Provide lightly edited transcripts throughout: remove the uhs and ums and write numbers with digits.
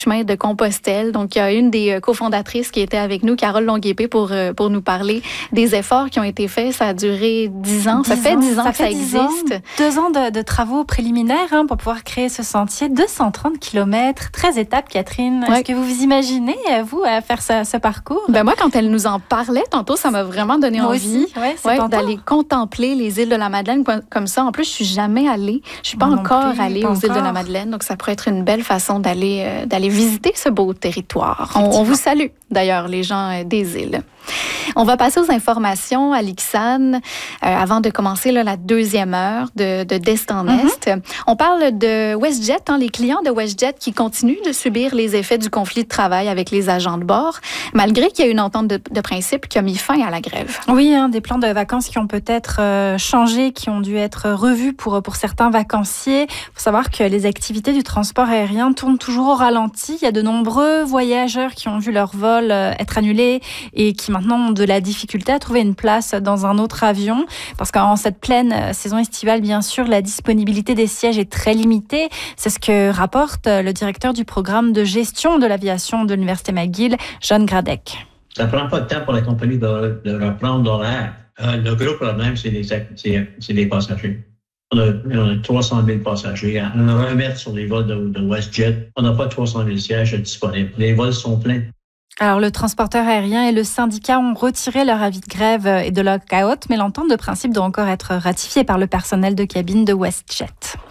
chemin de Compostelle. Donc, il y a une des cofondatrices qui était avec nous, Carole Longuépée, pour nous parler des efforts qui ont été faits. Ça a duré 10 ans. Ça fait 10 ans que ça existe. 2 ans de travaux préliminaires pour pouvoir créer ce sentier. 230 km, 13 étapes, Catherine. Ouais. Est-ce que vous vous imaginez, vous, à faire ce parcours? Ben moi, quand elle nous en parlait tantôt, ça m'a vraiment donné envie d'aller contempler les îles de la Madeleine comme ça. En plus, je suis jamais allée. Je suis pas encore allée aux îles de la Madeleine. Donc, ça pourrait être une belle façon d'aller visiter ce beau territoire. On vous salue, d'ailleurs, les gens des îles. On va passer aux informations à l'IXAN avant de commencer la deuxième heure d'Est en Est. On parle de WestJet, les clients de WestJet qui continuent de subir les effets du conflit de travail avec les agents de bord, malgré qu'il y a une entente de principe qui a mis fin à la grève. Oui, des plans de vacances qui ont peut-être changé, qui ont dû être revus pour certains vacanciers. Il faut savoir que les activités du transport aérien tournent toujours au ralenti. Il y a de nombreux voyageurs qui ont vu leur vol être annulé et qui maintenant ont de la difficulté à trouver une place dans un autre avion, parce qu'en cette pleine saison estivale, bien sûr, la disponibilité des sièges est très limitée. C'est ce que rapporte le directeur du programme de gestion de l'aviation de l'Université McGill, John Gradec. Ça ne prend pas de temps pour la compagnie de reprendre l'horaire. Le gros problème, c'est les passagers. On a 300 000 passagers. On remettre sur les vols de WestJet. On n'a pas 300 000 sièges disponibles. Les vols sont pleins. Alors, le transporteur aérien et le syndicat ont retiré leur avis de grève et de lockout, mais l'entente de principe doit encore être ratifiée par le personnel de cabine de WestJet.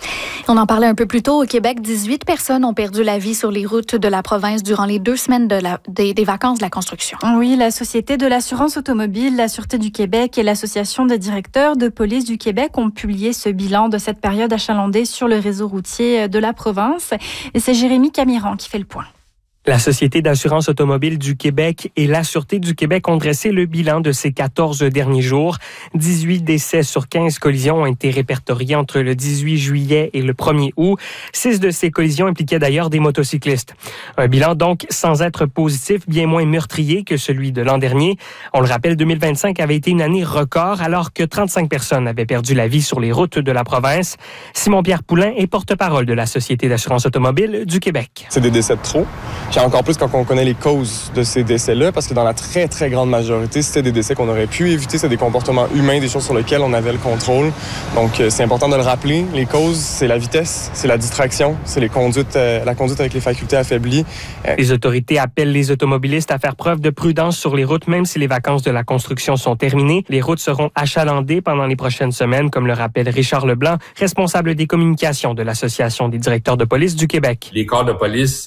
On en parlait un peu plus tôt. Au Québec, 18 personnes ont perdu la vie sur les routes de la province durant les 2 semaines des vacances de la construction. Oui, la Société de l'assurance automobile, la Sûreté du Québec et l'Association des directeurs de police du Québec ont publié ce bilan de cette période achalandée sur le réseau routier de la province. Et c'est Jérémy Camiran qui fait le point. La Société d'assurance automobile du Québec et la Sûreté du Québec ont dressé le bilan de ces 14 derniers jours. 18 décès sur 15 collisions ont été répertoriés entre le 18 juillet et le 1er août. 6 de ces collisions impliquaient d'ailleurs des motocyclistes. Un bilan donc sans être positif, bien moins meurtrier que celui de l'an dernier. On le rappelle, 2025 avait été une année record alors que 35 personnes avaient perdu la vie sur les routes de la province. Simon-Pierre Poulain est porte-parole de la Société d'assurance automobile du Québec. C'est des décès de trop. Puis encore plus quand on connaît les causes de ces décès-là, parce que dans la très, très grande majorité, c'était des décès qu'on aurait pu éviter, c'est des comportements humains, des choses sur lesquelles on avait le contrôle. Donc, c'est important de le rappeler. Les causes, c'est la vitesse, c'est la distraction, c'est la conduite avec les facultés affaiblies. Les autorités appellent les automobilistes à faire preuve de prudence sur les routes, même si les vacances de la construction sont terminées. Les routes seront achalandées pendant les prochaines semaines, comme le rappelle Richard Leblanc, responsable des communications de l'Association des directeurs de police du Québec. Les corps de police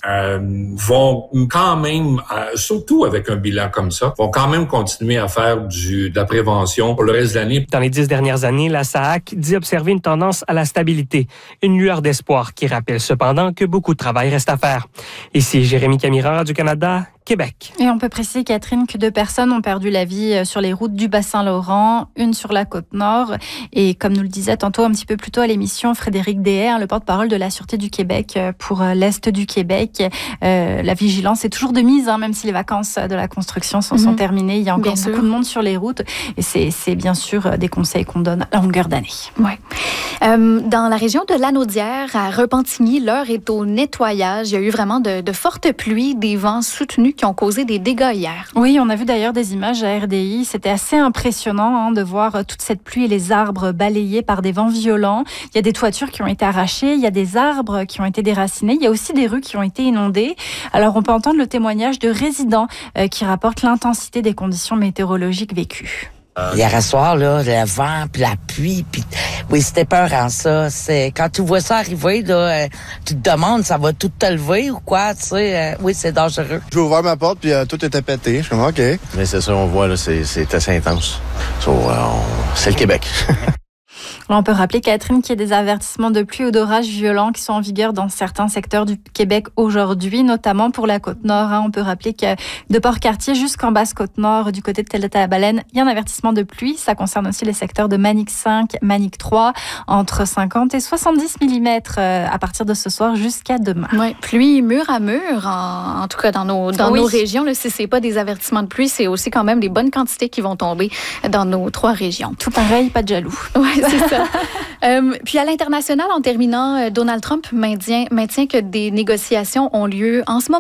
vont quand même, surtout avec un bilan comme ça, vont quand même continuer à faire de la prévention pour le reste de l'année. Dans les 10 dernières années, la SAAC dit observer une tendance à la stabilité, une lueur d'espoir qui rappelle cependant que beaucoup de travail reste à faire. Ici Jérémy Camiran, Radio-Canada, Québec. Et on peut préciser, Catherine, que 2 personnes ont perdu la vie sur les routes du Bas-Saint-Laurent, une sur la Côte-Nord. Et comme nous le disait tantôt un petit peu plus tôt à l'émission, Frédéric Deshaies, le porte-parole de la Sûreté du Québec pour l'Est du Québec. La vigilance est toujours de mise, même si les vacances de la construction sont terminées. Il y a encore beaucoup de monde sur les routes. Et c'est bien sûr des conseils qu'on donne à longueur d'année. Ouais. Dans la région de Lanaudière, à Repentigny, l'heure est au nettoyage. Il y a eu vraiment de fortes pluies, des vents soutenus qui ont causé des dégâts hier. Oui, on a vu d'ailleurs des images à RDI. C'était assez impressionnant de voir toute cette pluie et les arbres balayés par des vents violents. Il y a des toitures qui ont été arrachées, il y a des arbres qui ont été déracinés, il y a aussi des rues qui ont été inondées. Alors, on peut entendre le témoignage de résidents qui rapportent l'intensité des conditions météorologiques vécues. Hier soir, là, le vent, puis la pluie, puis oui, c'était peurant, ça. C'est quand tu vois ça arriver, là, tu te demandes, ça va tout te lever ou quoi, tu sais. Oui, c'est dangereux. J'ai ouvert ma porte, puis tout était pété. Je suis comme, OK. Mais c'est ça, on voit, là, c'est assez intense. C'est le Québec. Là, on peut rappeler, Catherine, qu'il y a des avertissements de pluie ou d'orage violents qui sont en vigueur dans certains secteurs du Québec aujourd'hui, notamment pour la Côte-Nord. On peut rappeler que de Port-Cartier jusqu'en Basse-Côte-Nord, du côté de Telleté-la-Baleine, il y a un avertissement de pluie. Ça concerne aussi les secteurs de Manic 5, Manic 3, entre 50 et 70 mm à partir de ce soir jusqu'à demain. Oui, pluie mur à mur, en tout cas dans nos régions. Là, si ce n'est pas des avertissements de pluie, c'est aussi quand même des bonnes quantités qui vont tomber dans nos 3 régions. Tout pareil, pas de jaloux. Oui, c'est ça. Puis à l'international, en terminant, Donald Trump maintient que des négociations ont lieu en ce moment